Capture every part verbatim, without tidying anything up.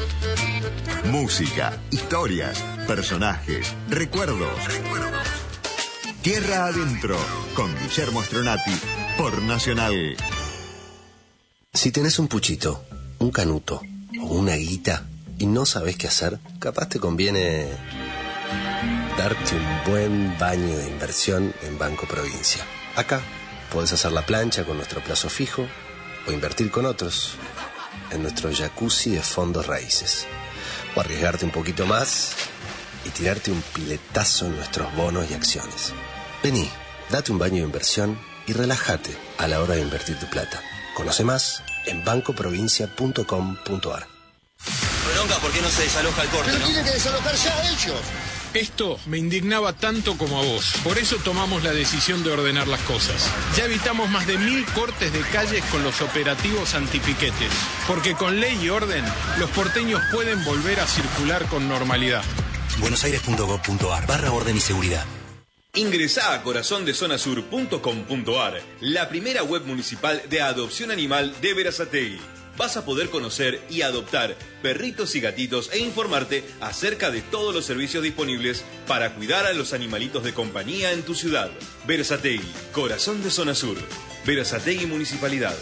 Música, historias, personajes, recuerdos. Recuerdos. Tierra Adentro, con Guillermo Stronati, por Nacional. Si tenés un puchito, un canuto o una guita y no sabés qué hacer, capaz te conviene darte un buen baño de inversión en Banco Provincia. Acá podés hacer la plancha con nuestro plazo fijo o invertir con otros en nuestro jacuzzi de fondos raíces. O arriesgarte un poquito más y tirarte un piletazo en nuestros bonos y acciones. Vení, date un baño de inversión y relájate a la hora de invertir tu plata. Conoce más en banco provincia punto com punto ar. Bronca, ¿por qué no se desaloja el corte? Pero ¿no? tienen que desalojar ya ellos. Esto me indignaba tanto como a vos. Por eso tomamos la decisión de ordenar las cosas. Ya evitamos más de mil cortes de calles con los operativos antipiquetes. Porque con ley y orden, los porteños pueden volver a circular con normalidad. buenosaires punto gov punto ar barra orden y seguridad. Ingresá a corazón de zona sur punto com punto ar, la primera web municipal de adopción animal de Berazategui. Vas a poder conocer y adoptar perritos y gatitos e informarte acerca de todos los servicios disponibles para cuidar a los animalitos de compañía en tu ciudad. Berazategui, corazón de zona sur. Berazategui Municipalidad.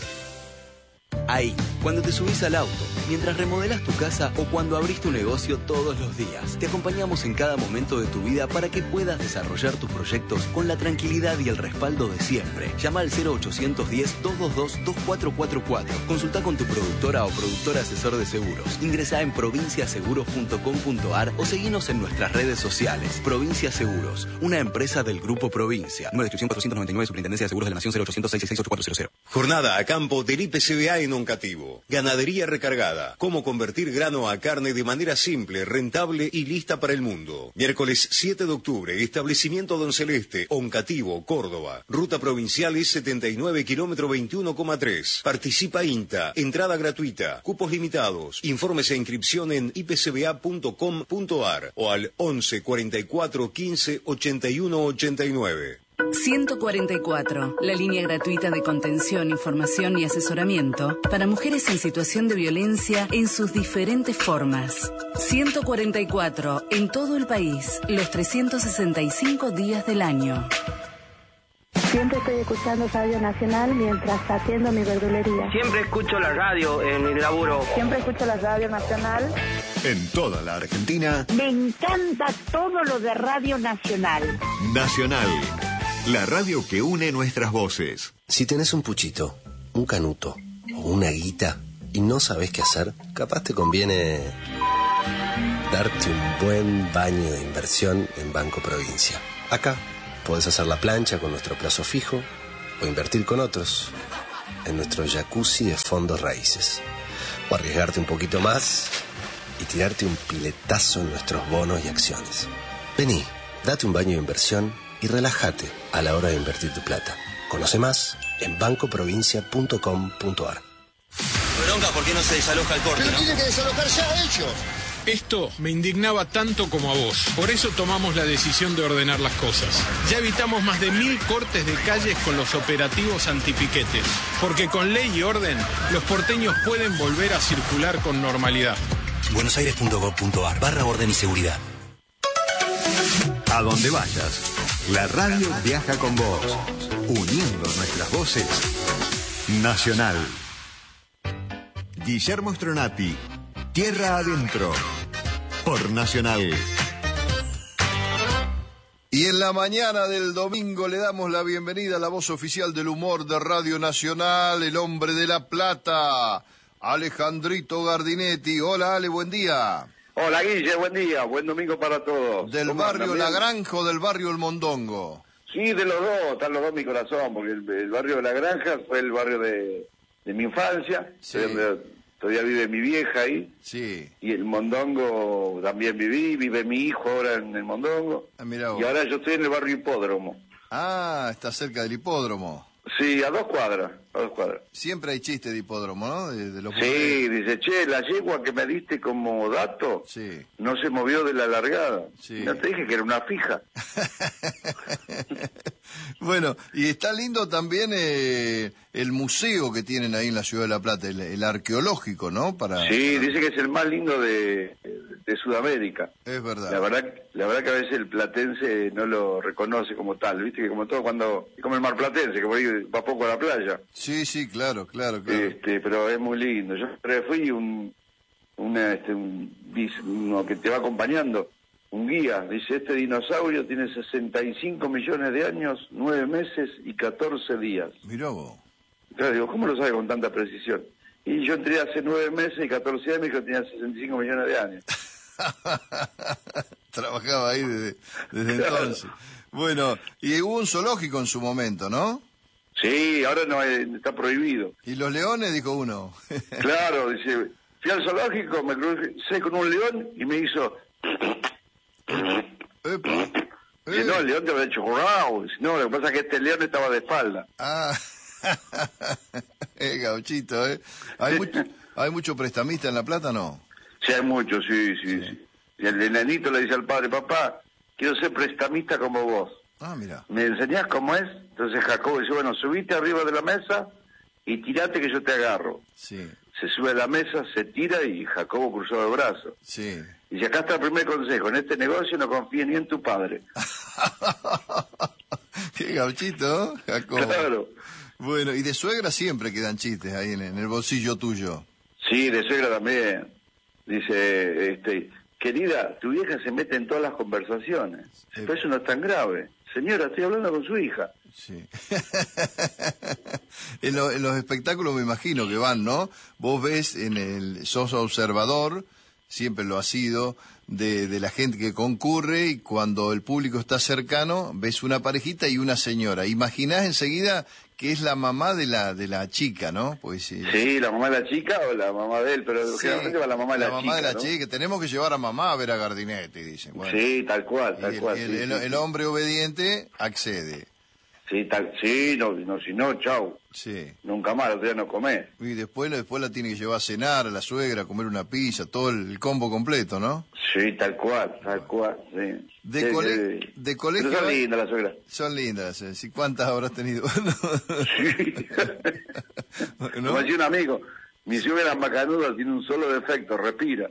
Ahí, cuando te subís al auto, mientras remodelás tu casa o cuando abrís tu negocio todos los días. Te acompañamos en cada momento de tu vida para que puedas desarrollar tus proyectos con la tranquilidad y el respaldo de siempre. Llama al cero ochocientos diez, doscientos veintidós, veinticuatro cuarenta y cuatro. Consulta con tu productora o productor asesor de seguros. Ingresá en provincia seguros punto com punto ar o seguinos en nuestras redes sociales. Provincia Seguros, una empresa del Grupo Provincia. Número de inscripción cuatrocientos noventa y nueve, Superintendencia de Seguros de la Nación, cero ochocientos seis seis seis ocho cuatro cero cero. Jornada a campo del I P C B A en Oncativo. Ganadería recargada. Cómo convertir grano a carne de manera simple, rentable y lista para el mundo. Miércoles siete de octubre, establecimiento Don Celeste, Oncativo, Córdoba. Ruta provincial es setenta y nueve, kilómetro veintiuno coma tres. Participa INTA. Entrada gratuita. Cupos limitados. Informes e inscripción en i p c b a punto com punto ar o al once, cuarenta y cuatro, quince, ochenta y uno, ochenta y nueve. ciento cuarenta y cuatro, la línea gratuita de contención, información y asesoramiento para mujeres en situación de violencia en sus diferentes formas. ciento cuarenta y cuatro, en todo el país, los trescientos sesenta y cinco días del año. Siempre estoy escuchando Radio Nacional mientras atiendo mi verdulería. Siempre escucho la radio en mi laburo. Siempre escucho la Radio Nacional. En toda la Argentina. Me encanta todo lo de Radio Nacional. Nacional. La radio que une nuestras voces. Si tenés un puchito, un canuto o una guita y no sabés qué hacer, capaz te conviene darte un buen baño de inversión en Banco Provincia. Acá podés hacer la plancha con nuestro plazo fijo o invertir con otros en nuestro jacuzzi de fondos raíces. O arriesgarte un poquito más y tirarte un piletazo en nuestros bonos y acciones. Vení, date un baño de inversión y relájate a la hora de invertir tu plata. Conoce más en banco provincia punto com punto ar. Bronca, ¿por qué no se desaloja el corte? Pero ¿no? tienen que desalojar ya ellos. Esto me indignaba tanto como a vos. Por eso tomamos la decisión de ordenar las cosas. Ya evitamos más de mil cortes de calles con los operativos antipiquetes. Porque con ley y orden, los porteños pueden volver a circular con normalidad. buenosaires punto gov punto ar barra orden y seguridad. A donde vayas, la radio viaja con vos, uniendo nuestras voces. Nacional. Guillermo Stronati, Tierra Adentro, por Nacional. Y en la mañana del domingo le damos la bienvenida a la voz oficial del humor de Radio Nacional, el hombre de La Plata, Alejandrito Gardinetti. Hola, Ale, buen día. Hola, Guille, buen día, buen domingo para todos. ¿Del barrio La Granja o del barrio El Mondongo? Sí, de los dos, están los dos en mi corazón, porque el, el barrio de La Granja fue el barrio de, de mi infancia, sí. donde todavía vive mi vieja ahí. Sí. Y el Mondongo también viví, vive mi hijo ahora en el Mondongo. Ah, mirá vos. Y ahora yo estoy en el barrio Hipódromo. Ah, está cerca del hipódromo. Sí, a dos cuadras. a dos cuadras. Siempre hay chiste de hipódromo, ¿no? De, de los Sí, mujeres. dice, che, la yegua que me diste como dato sí. no se movió de la largada. Sí. No te dije que era una fija. Bueno, y está lindo también eh, el museo que tienen ahí en la Ciudad de La Plata, el, el arqueológico, ¿no? Para, sí, para... dice que es el más lindo de, de Sudamérica. Es verdad. La verdad, la verdad que a veces el platense no lo reconoce como tal, viste que como todo cuando, como el mar platense, que por ahí va poco a la playa. Sí, sí, claro, claro, claro. Este, pero es muy lindo. Yo fui un, una, este, un, uno que te va acompañando, un guía, dice, este dinosaurio tiene sesenta y cinco millones de años, nueve meses y catorce días. Mirá vos. Entonces digo, ¿cómo lo sabe con tanta precisión? Y yo entré hace nueve meses y catorce días y me dijo que tenía sesenta y cinco millones de años. Trabajaba ahí desde, desde entonces. Bueno, y hubo un zoológico en su momento, ¿no? Sí, ahora no hay, está prohibido. ¿Y los leones? Dijo uno. Claro, dice, fui al zoológico, me crucé con un león y me hizo... Epa. Dice, no, el león te había hecho wow. No, lo que pasa es que este león estaba de espalda. Ah, eh, gauchito, ¿eh? ¿Hay mucho, ¿Hay mucho prestamista en La Plata, no? Sí, hay mucho, sí, sí, sí. sí. Y el enanito le dice al padre, papá, quiero ser prestamista como vos. Ah, mira. ¿Me enseñás cómo es? Entonces Jacobo dice, bueno, subite arriba de la mesa y tirate que yo te agarro. Sí. Se sube a la mesa, se tira y Jacobo cruzó el brazo. Sí. Y dice, acá está el primer consejo, en este negocio no confíes ni en tu padre. Qué gauchito, ¿eh, Jacobo? Claro. Bueno, y de suegra siempre quedan chistes ahí en, en el bolsillo tuyo. Sí, de suegra también. Dice, este, querida, tu vieja se mete en todas las conversaciones. Sí. Pero eso no es tan grave. Señora, estoy hablando con su hija. Sí. en, lo, en los espectáculos me imagino que van, ¿no? Vos ves en el, sos observador, siempre lo has sido, de, de la gente que concurre, y cuando el público está cercano, ves una parejita y una señora. Imaginás enseguida que es la mamá de la de la chica, ¿no? Pues sí, sí, la mamá de la chica o la mamá de él, pero sí, generalmente va la mamá de la, la chica. mamá de la ¿no? chica, tenemos que llevar a mamá a ver a Gardinetti, dicen. Bueno, sí, tal cual, tal el, cual. El, sí, el, sí, el sí. hombre obediente accede. Sí, tal, sí, no, no, si no, chau. Sí. Nunca más, otro día no comés. Y después, después la tiene que llevar a cenar a la suegra, a comer una pizza, todo el, el combo completo, ¿no? Sí, tal cual, tal cual, sí. De, sí, cole sí. de colegio... Pero son lindas las suegras. Son lindas, sí. ¿Cuántas habrás tenido? Sí. ¿No? Como decía un amigo, mi suegra macanuda tiene un solo defecto, respira.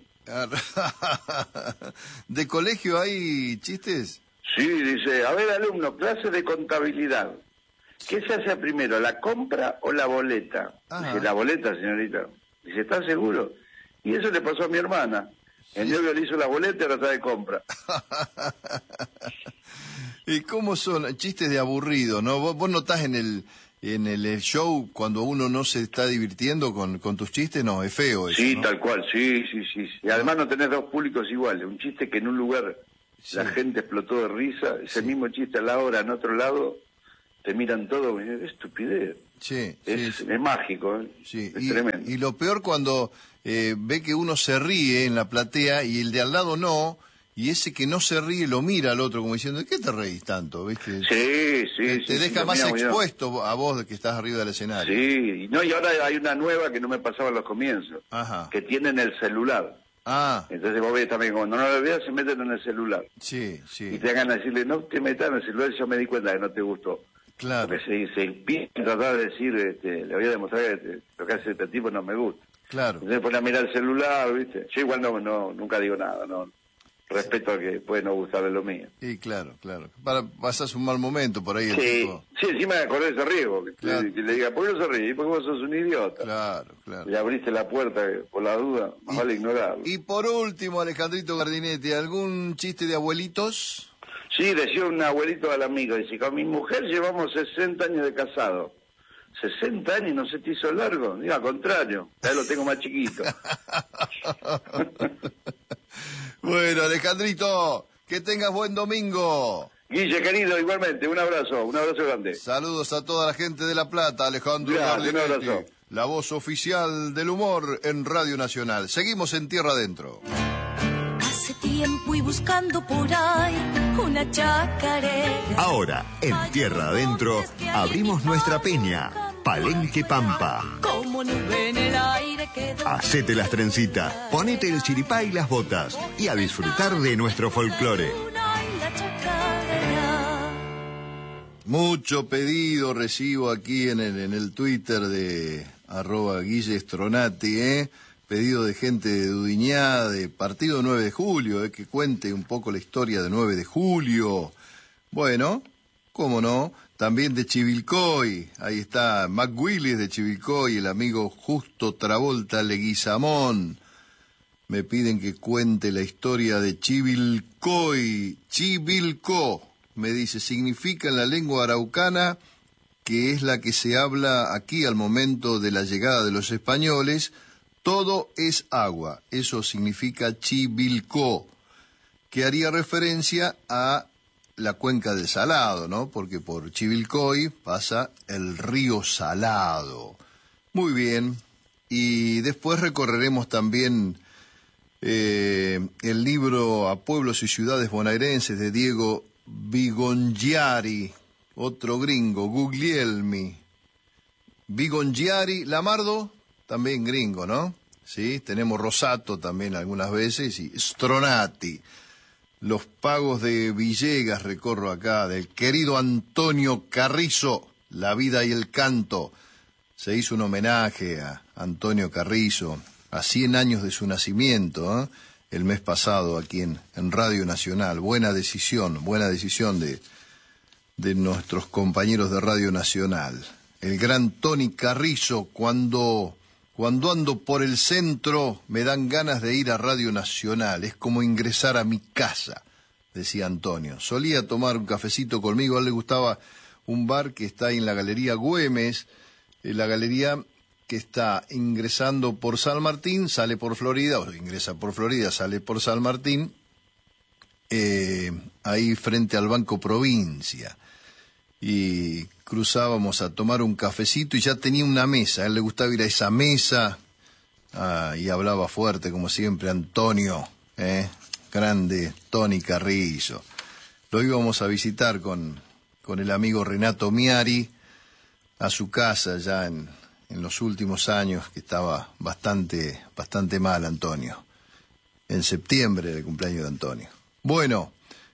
¿De colegio hay chistes? Sí, dice, a ver, alumno, clase de contabilidad. ¿Qué se hace primero, la compra o la boleta? Ajá. Dice, la boleta, señorita. Dice, ¿estás seguro? Y eso le pasó a mi hermana. El novio le hizo la boleta y ahora está de compra. ¿Y cómo son? Chistes de aburrido, ¿no? Vos, vos notás en el en el show cuando uno no se está divirtiendo con, con tus chistes, no, es feo eso, Sí, ¿no? tal cual, sí, sí, sí. Y además no tenés dos públicos iguales. Un chiste que en un lugar Sí. la gente explotó de risa, ese Sí. mismo chiste a la hora en otro lado, te miran todo, y, estupidez. Sí, Es, sí, es mágico, ¿eh? sí. Es Y, tremendo. y lo peor cuando eh, ve que uno se ríe en la platea y el de al lado no, y ese que no se ríe lo mira al otro como diciendo, ¿de qué te reís tanto? ¿Viste? Sí, sí, te, sí. te deja sí, más lo mira muy bien. expuesto a vos que estás arriba del escenario. Sí, y no, y ahora hay una nueva que no me pasaba en los comienzos, Ajá. que tienen el celular. Ah, Entonces vos ves también, cuando no lo veas, se meten en el celular. sí, Y sí, te hagan decirle, no te metas en el celular, yo me di cuenta que no te gustó. claro, Porque se, se empieza a tratar de decir, este, le voy a demostrar que este, lo que hace este tipo no me gusta. claro. Entonces pone a mirar el celular, ¿viste? Yo igual no, no nunca digo nada, no. Respeto a que puede no gustarle lo mío. Y claro, claro. Para pasas un mal momento por ahí. El Sí, tipo. sí, encima me acordé de ese riesgo, que, Claro. le, que le diga, ¿por qué no se ríe? Porque vos sos un idiota. Claro, claro. Le abriste la puerta eh, por la duda, más Y- vale ignorarlo. Y por último, Alejandrito Gardinetti, ¿algún chiste de abuelitos? Sí, decía un abuelito al amigo, dice, con mi mujer llevamos sesenta años de casado. sesenta años no se te hizo largo. Digo, al contrario, ya lo tengo más chiquito. Bueno, Alejandrito, que tengas buen domingo. Guille, querido, igualmente, un abrazo, un abrazo grande. Saludos a toda la gente de La Plata, Alejandro Gracias, un Gardinetti, abrazo. la voz oficial del humor en Radio Nacional. Seguimos en Tierra Adentro. Hace tiempo y buscando por ahí una chacarera. Ahora, en Tierra Adentro, abrimos nuestra peña Palenque Pampa. Como nube en el aire quedó. Hacete las trencitas, ponete el chiripá y las botas y a disfrutar de nuestro folclore. Mucho pedido recibo aquí en el, en el Twitter de arroba Guille Stronati, ¿eh? Pedido de gente de Dudiñá, de partido nueve de julio, ¿eh? Que cuente un poco la historia de nueve de julio. Bueno, cómo no, también de Chivilcoy, ahí está Mac Willis de Chivilcoy, el amigo Justo Travolta Leguizamón. Me piden que cuente la historia de Chivilcoy, Chivilco. Me dice, significa en la lengua araucana, que es la que se habla aquí al momento de la llegada de los españoles, todo es agua. Eso significa Chivilco, que haría referencia a la cuenca del Salado, ¿no? Porque por Chivilcoy pasa el río Salado. Muy bien. Y después recorreremos también eh, el libro A Pueblos y Ciudades Bonaerenses de Diego Bigongiari, otro gringo, Guglielmi. Bigongiari, Lamardo, también gringo, ¿no? Sí, tenemos Rosato también algunas veces y Stronati. Los pagos de Villegas recorro acá, del querido Antonio Carrizo, La vida y el canto. Se hizo un homenaje a Antonio Carrizo, a cien años de su nacimiento, ¿eh? El mes pasado aquí en, en Radio Nacional. Buena decisión, buena decisión de, de nuestros compañeros de Radio Nacional. El gran Tony Carrizo, cuando, cuando ando por el centro me dan ganas de ir a Radio Nacional. Es como ingresar a mi casa, decía Antonio. Solía tomar un cafecito conmigo, a él le gustaba un bar que está ahí en la Galería Güemes, en la galería que está ingresando por San Martín, sale por Florida, o ingresa por Florida, sale por San Martín, eh, ahí frente al Banco Provincia. Y cruzábamos a tomar un cafecito y ya tenía una mesa, a él le gustaba ir a esa mesa, ah, y hablaba fuerte, como siempre, Antonio, eh, grande Tony Carrizo. Lo íbamos a visitar con, con el amigo Renato Miari, a su casa ya en... en los últimos años, que estaba bastante, bastante mal Antonio. En septiembre era el cumpleaños de Antonio. Bueno,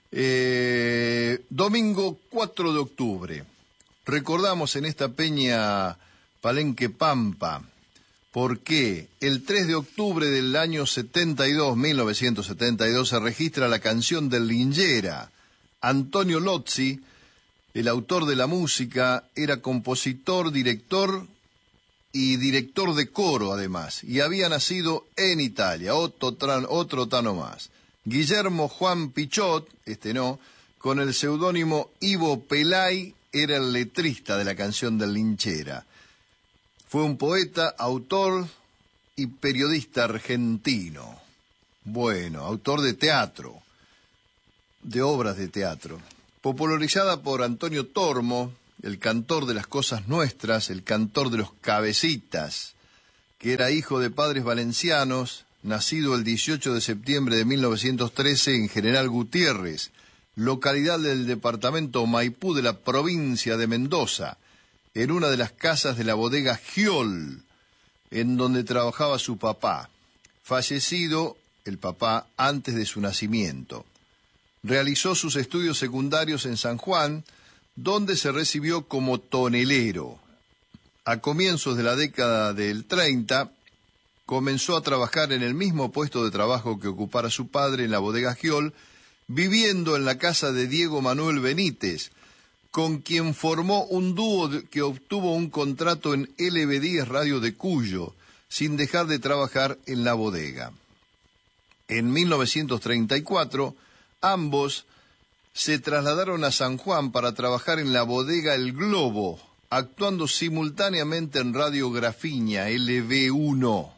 eh, domingo cuatro de octubre. Recordamos en esta peña Palenque Pampa, porque el tres de octubre del año setenta y dos, mil novecientos setenta y dos, se registra la canción del Lingera. Antonio Lozzi, el autor de la música, era compositor, director y director de coro además, y había nacido en Italia, otro, tran, otro tano más. Guillermo Juan Pichot, este no, con el seudónimo Ivo Pelay, era el letrista de la canción del Lingera. Fue un poeta, autor y periodista argentino. Bueno, autor de teatro, de obras de teatro, popularizada por Antonio Tormo, el cantor de las cosas nuestras, el cantor de los cabecitas, que era hijo de padres valencianos, nacido el dieciocho de septiembre de mil novecientos trece en General Gutiérrez, localidad del departamento Maipú de la provincia de Mendoza, en una de las casas de la bodega Giol, en donde trabajaba su papá, fallecido el papá antes de su nacimiento. Realizó sus estudios secundarios en San Juan, donde se recibió como tonelero. A comienzos de la década del treinta, comenzó a trabajar en el mismo puesto de trabajo que ocupara su padre en la bodega Giol, viviendo en la casa de Diego Manuel Benítez, con quien formó un dúo que obtuvo un contrato en L B diez Radio de Cuyo, sin dejar de trabajar en la bodega. En mil novecientos treinta y cuatro, ambos se trasladaron a San Juan para trabajar en la bodega El Globo, actuando simultáneamente en Radio Grafiña, L B uno.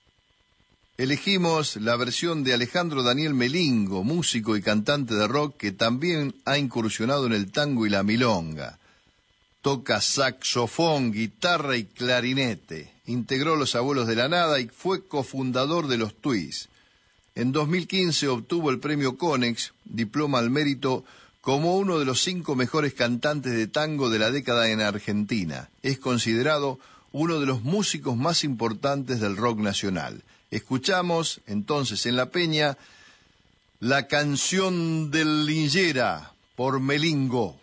Elegimos la versión de Alejandro Daniel Melingo, músico y cantante de rock que también ha incursionado en el tango y la milonga. Toca saxofón, guitarra y clarinete. Integró Los Abuelos de la Nada y fue cofundador de Los Twis. En dos mil quince obtuvo el premio Conex, diploma al mérito como uno de los cinco mejores cantantes de tango de la década en Argentina. Es considerado uno de los músicos más importantes del rock nacional. Escuchamos entonces en La Peña la canción del Lingera por Melingo.